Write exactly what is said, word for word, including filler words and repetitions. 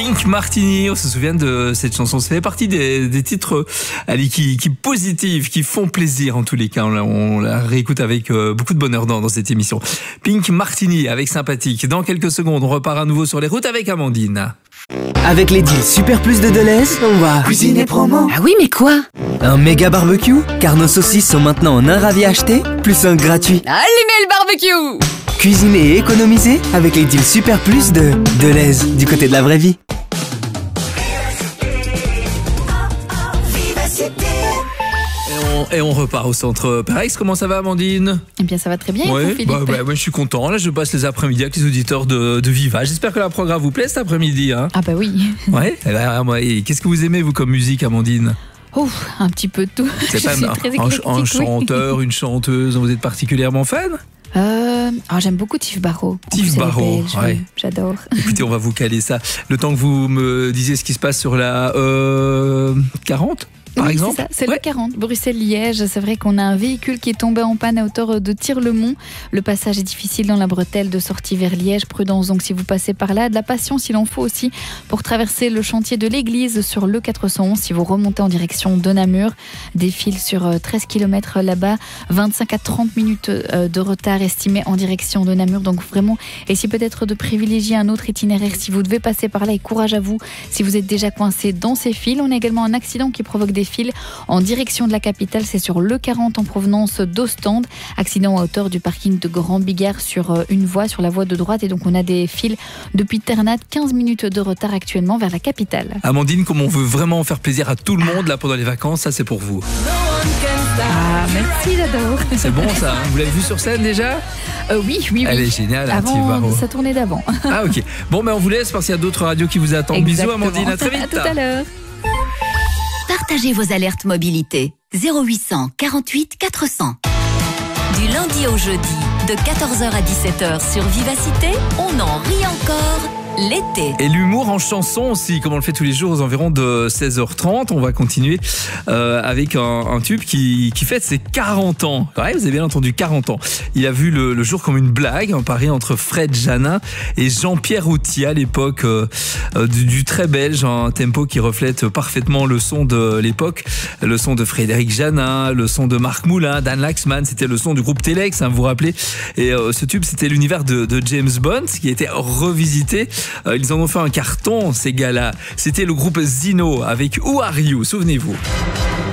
Pink Martini, on se souvient de cette chanson. Ça fait partie des, des titres allez, qui, qui positifs, qui font plaisir en tous les cas. On la, on la réécoute avec euh, beaucoup de bonheur dans, dans cette émission. Pink Martini avec Sympathique. Dans quelques secondes, on repart à nouveau sur les routes avec Amandine. Avec les deals Super Plus de Deleuze, on va cuisiner promo. Ah oui, mais quoi? Un méga barbecue, car nos saucisses sont maintenant en un ravi acheté, plus un gratuit. Allumez le barbecue! Cuisiner et économiser avec les deals Super Plus de Deleuze, du côté de la vraie vie. Et on repart au centre Parex. Comment ça va, Amandine? Eh bien, ça va très bien. Ouais, vous, bah, bah, moi, je suis content. Là, je passe les après-midi avec les auditeurs de, de Viva. J'espère que la programme vous plaît cet après-midi. Hein. Ah bah oui. Ouais. Et ben, ouais. Qu'est-ce que vous aimez, vous, comme musique, Amandine? Ouf, un petit peu de tout. C'est pas je suis un, très un, éclectique, un oui. chanteur, une chanteuse. Vous êtes particulièrement fan? Euh, oh, j'aime beaucoup Tiff Barrow. En Tiff plus, elle est Barrow, belge, ouais. oui, j'adore. Écoutez, on va vous caler ça. Le temps que vous me disiez ce qui se passe sur la euh, quarante, par oui, exemple. C'est, ça, c'est ouais. le quarante, Bruxelles-Liège. C'est vrai qu'on a un véhicule qui est tombé en panne à hauteur de Tir-le-Mont. Le passage est difficile dans la bretelle de sortie vers Liège. Prudence donc si vous passez par là. De la patience il en faut aussi pour traverser le chantier de l'église sur le quatre cent onze. Si vous remontez en direction de Namur, des fils sur treize kilomètres là-bas, vingt-cinq à trente minutes de retard estimé en direction de Namur. Donc vraiment, essayez peut-être de privilégier un autre itinéraire si vous devez passer par là. Et courage à vous si vous êtes déjà coincé dans ces fils. On a également un accident qui provoque des fils en direction de la capitale, c'est sur le quarante en provenance d'Ostende. Accident à hauteur du parking de Grand Bigard sur une voie, sur la voie de droite. Et donc on a des fils depuis Ternat, quinze minutes de retard actuellement vers la capitale. Amandine, comme on veut vraiment faire plaisir à tout le monde là pendant les vacances, ça c'est pour vous. Ah, merci, j'adore. C'est bon ça, hein. Vous l'avez vu sur scène déjà? euh, Oui, oui, oui. Elle est géniale, hein, Tiff Avant Barrow. sa tournée d'avant. Ah ok. Bon, ben on vous laisse parce qu'il y a d'autres radios qui vous attendent. Exactement. Bisous Amandine, à très vite. À tout à l'heure. Partagez vos alertes mobilité. zéro huit cent quarante-huit quatre cents. Du lundi au jeudi, de quatorze heures à dix-sept heures sur Vivacité, on en rit encore l'été. Et l'humour en chanson aussi, comme on le fait tous les jours aux environs de seize heures trente. On va continuer euh, avec un, un tube qui, qui fête ses quarante ans. Ouais, vous avez bien entendu, quarante ans. Il a vu le, le jour comme une blague, un pari entre Fred Janin et Jean-Pierre Outy à l'époque euh, euh, du, du très belge, un tempo qui reflète parfaitement le son de l'époque, le son de Frédéric Janin, le son de Marc Moulin, Dan Laxman, c'était le son du groupe Telex, hein, vous vous rappelez. Et euh, ce tube, c'était l'univers de, de James Bond qui a été revisité. Euh, ils en ont fait un carton, ces gars-là. C'était le groupe Zino avec Who Are You, souvenez-vous.